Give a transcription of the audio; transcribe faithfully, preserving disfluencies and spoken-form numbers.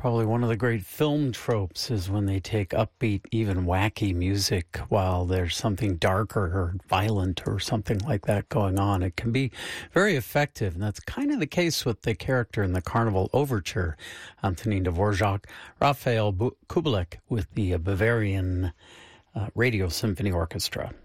Probably one of the great film tropes is when they take upbeat, even wacky music while there's something darker or violent or something like that going on. It can be very effective, and that's kind of the case with the character in the Carnival Overture, Antonin Dvorak, Raphael Kubelik with the Bavarian uh, Radio Symphony Orchestra.